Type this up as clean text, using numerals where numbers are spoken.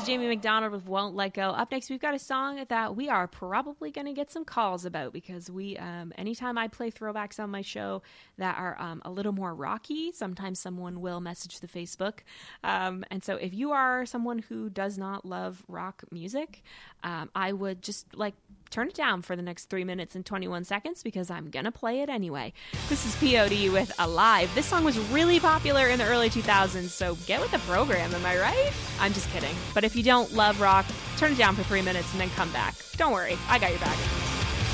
Jamie McDonald with Won't Let Go. Up next, we've got a song that we are probably going to get some calls about because anytime I play throwbacks on my show that are a little more rocky, sometimes someone will message the Facebook. And so if you are someone who does not love rock music, I would just turn it down for the next 3 minutes and 21 seconds because I'm going to play it anyway. This is POD with Alive. This song was really popular in the early 2000s, so get with the program, am I right? I'm just kidding. But if you don't love rock, turn it down for 3 minutes and then come back. Don't worry, I got your back.